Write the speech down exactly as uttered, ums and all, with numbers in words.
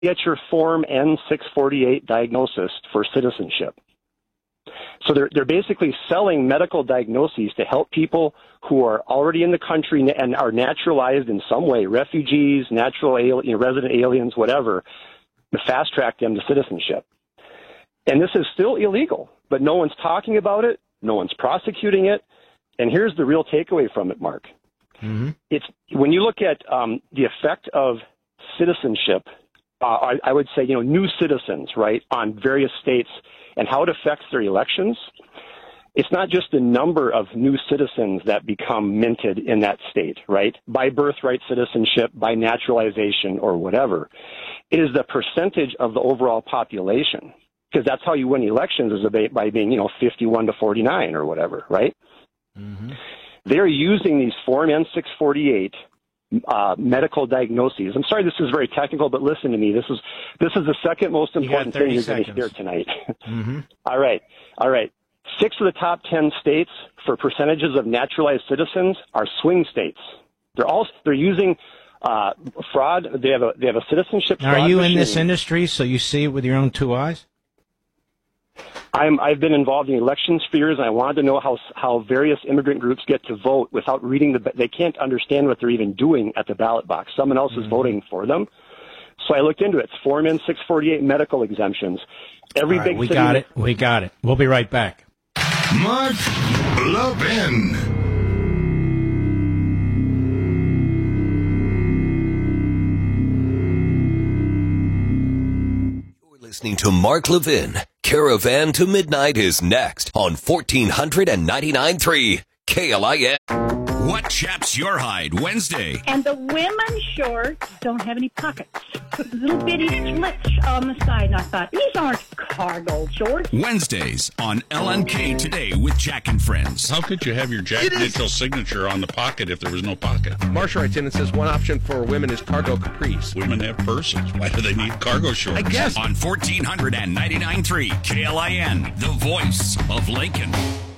get your Form N six forty-eight diagnosis for citizenship. So they're they're basically selling medical diagnoses to help people who are already in the country and are naturalized in some way, refugees, natural alien, you know, resident aliens, whatever, to fast track them to citizenship. And this is still illegal, but no one's talking about it, no one's prosecuting it. And here's the real takeaway from it, Mark. Mm-hmm. It's when you look at um, the effect of citizenship, uh, I, I would say, you know, new citizens, right, on various states and how it affects their elections. It's not just the number of new citizens that become minted in that state, right, by birthright citizenship, by naturalization, or whatever. It is the percentage of the overall population, because that's how you win elections, is by being, you know, fifty-one to forty-nine or whatever, right? Mm-hmm. They're using these Form N six forty-eight uh, medical diagnoses. I'm sorry this is very technical, but listen to me. This is this is the second most important thing you're going to hear tonight. Mm-hmm. All right. All right. Six of the top ten states for percentages of naturalized citizens are swing states. They're all they're using uh, fraud. They have a they have a citizenship. Now, fraud are you machine. in this industry so you see it with your own two eyes? I'm, I've been involved in elections for years, and I wanted to know how how various immigrant groups get to vote without reading the. They can't understand what they're even doing at the ballot box. Someone else mm-hmm. is voting for them. So I looked into it. It's Form N six forty-eight medical exemptions. Every All right, big we city got it. We got it. We'll be right back. Mark Levin. Listening to Mark Levin. Caravan to Midnight is next on fourteen ninety-nine point three K L I N. What chaps your hide Wednesday? And the women's shorts don't have any pockets. Little bitty slits on the side. And I thought, these aren't cargo shorts. Wednesdays on L N K Today with Jack and Friends. How could you have your Jack Mitchell signature on the pocket if there was no pocket? Marsha writes in and says one option for women is cargo capris. Women have purses. Why do they need cargo shorts? I guess. On fourteen ninety-nine point three K L I N, the voice of Lincoln.